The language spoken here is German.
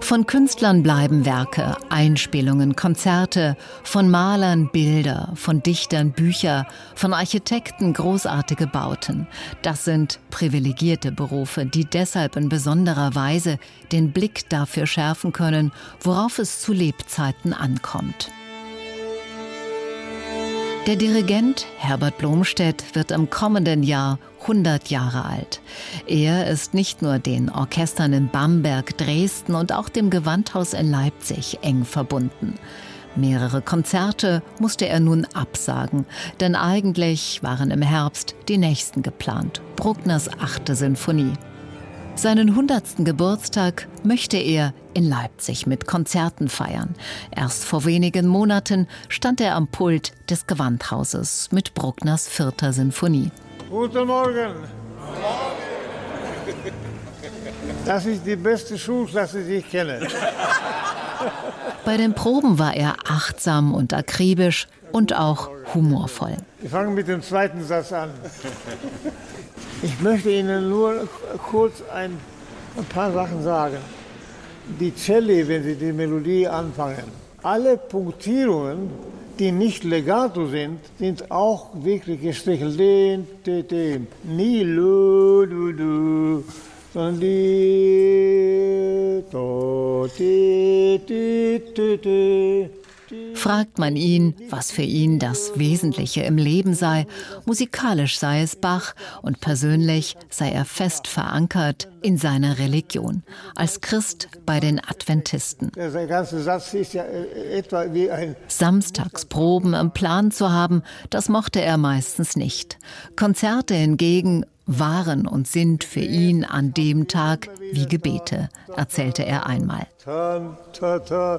Von Künstlern bleiben Werke, Einspielungen, Konzerte, von Malern Bilder, von Dichtern Bücher, von Architekten großartige Bauten. Das sind privilegierte Berufe, die deshalb in besonderer Weise den Blick dafür schärfen können, worauf es zu Lebzeiten ankommt. Der Dirigent Herbert Blomstedt wird im kommenden Jahr 100 Jahre alt. Er ist nicht nur den Orchestern in Bamberg, Dresden und auch dem Gewandhaus in Leipzig eng verbunden. Mehrere Konzerte musste er nun absagen, denn eigentlich waren im Herbst die nächsten geplant. Bruckners 8. Sinfonie. Seinen 100. Geburtstag möchte er in Leipzig mit Konzerten feiern. Erst vor wenigen Monaten stand er am Pult des Gewandhauses mit Bruckners 4. Sinfonie. Guten Morgen. Das ist die beste Schulklasse, die ich kenne. Bei den Proben war er achtsam und akribisch und auch humorvoll. Wir fangen mit dem zweiten Satz an. Ich möchte Ihnen nur kurz ein paar Sachen sagen. Die Celli, wenn Sie die Melodie anfangen, alle Punktierungen, die nicht legato sind auch wirklich gestrichelt. Nie lu, du, du, sondern die, do, di. Fragt man ihn, was für ihn das Wesentliche im Leben sei, musikalisch sei es Bach und persönlich sei er fest verankert in seiner Religion, als Christ bei den Adventisten. Der ganze Satz ist ja etwa wie ein... Samstagsproben im Plan zu haben, das mochte er meistens nicht. Konzerte hingegen waren und sind für ihn an dem Tag wie Gebete, erzählte er einmal.